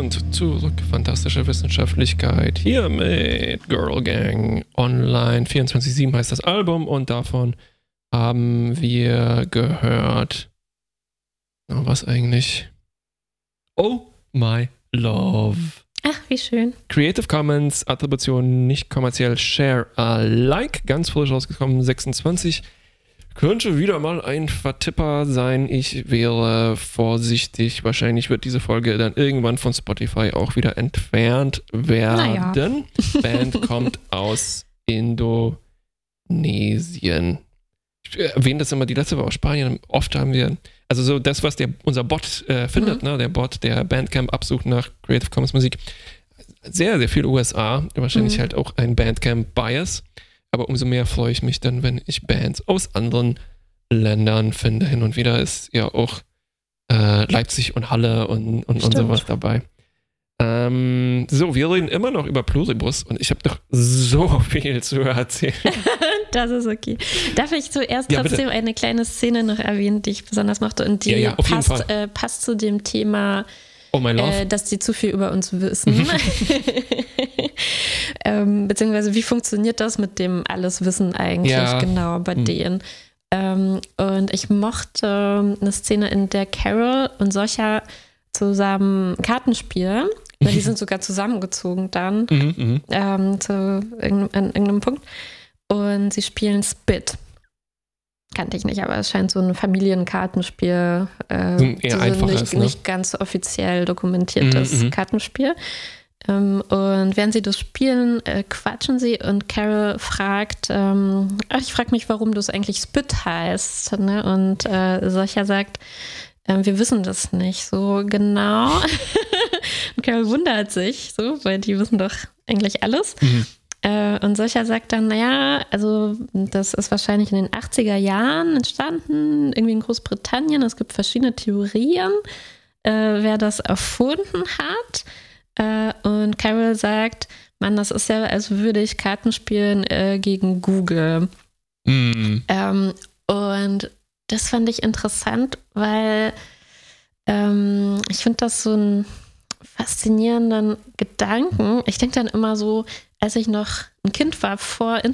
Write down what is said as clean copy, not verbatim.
Und zurück, fantastische Wissenschaftlichkeit, hier mit Girl Gang Online. 24/7 heißt das Album und davon haben wir gehört. Na, was eigentlich? Oh My Love. Ach, wie schön. Creative Commons, Attribution nicht kommerziell, Share Alike, ganz frisch rausgekommen, 26. Könnte wieder mal ein Vertipper sein. Ich wäre vorsichtig. Wahrscheinlich wird diese Folge dann irgendwann von Spotify auch wieder entfernt werden. Naja. Band kommt aus Indonesien. Ich erwähne das immer, die letzte war aus Spanien. Oft haben wir, also so das, was unser Bot findet, ne? Der Bot, der Bandcamp absucht nach Creative Commons Musik. Sehr, sehr viel USA. Wahrscheinlich halt auch ein Bandcamp-Bias. Aber umso mehr freue ich mich dann, wenn ich Bands aus anderen Ländern finde. Hin und wieder ist ja auch Leipzig und Halle und sowas dabei. So, wir reden immer noch über Pluribus und ich habe noch so viel zu erzählen. Das ist okay. Darf ich zuerst trotzdem eine kleine Szene noch erwähnen, die ich besonders mochte und die passt zu dem Thema, Oh My Love. dass die zu viel über uns wissen. Beziehungsweise wie funktioniert das mit dem Alles-Wissen eigentlich genau bei denen? Und ich mochte eine Szene, in der Carol und Sascha zusammen Karten spielen. Die sind sogar zusammengezogen dann zu irgendeinem Punkt. Und sie spielen Spit. Kannte ich nicht, aber es scheint so ein Familienkartenspiel, nicht ganz offiziell dokumentiertes Kartenspiel. Und während sie das spielen, quatschen sie und Carol fragt, ich frage mich, warum das eigentlich Spit heißt. Ne? Und Sascha sagt, wir wissen das nicht so genau. Und Carol wundert sich, so, weil die wissen doch eigentlich alles. Und Sascha sagt dann, also das ist wahrscheinlich in den 80er Jahren entstanden, irgendwie in Großbritannien. Es gibt verschiedene Theorien, wer das erfunden hat. Und Carol sagt, Mann, das ist ja, als würde ich Karten spielen gegen Google. Und das fand ich interessant, weil ich finde das so einen faszinierenden Gedanken. Ich denke dann immer so, als ich noch ein Kind war, vor